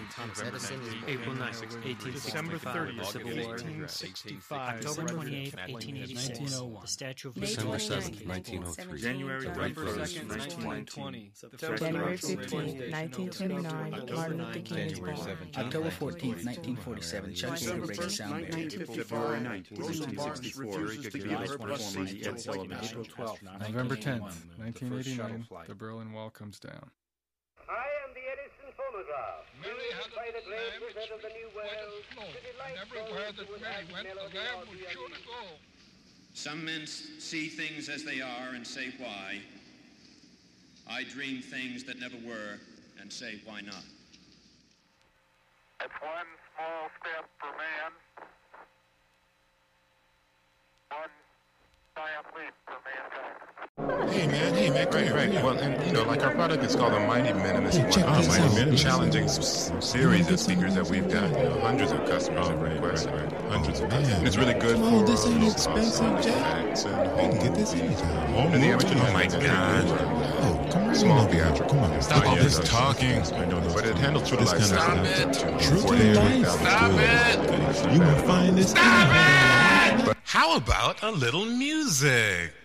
April 9th, 1865. December 30th, Civil War. 1865. October 28th, 1886. 1901. The Statue of December Liberty. 7th, 1903. January November 1st, 1920. 1920. January 15th, 1929, Martin Luther King is January born. 17th. October 14th, 1947, Chuck Yeager breaks the sound barrier. February 19th, 1964, November 10th, 1989, the Berlin Wall comes down. I am the Edison phonograph. Mary had by the a great lamb wizard of the New World. flow, to delight and everywhere those that who would Mary have went, the melody lamb or would the surely go. Some men see things as they are and say why. I dream things that never were and say why not. It's one small step for man, one giant leap for mankind. Hey man, right. Well, and like our product is called the Mighty Minimus One. Challenging series of speakers that we've got. Hundreds of customers have requested. Hundreds of customers. And it's really good for this ain't expensive, Jack. You can get this anytime. And the amateur mic kind. Oh, come on. Small theatrical. Come on. Stop all this talking. But it handles true to life sound. True to life. Stop it. You will find this. Stop it! How about a little music?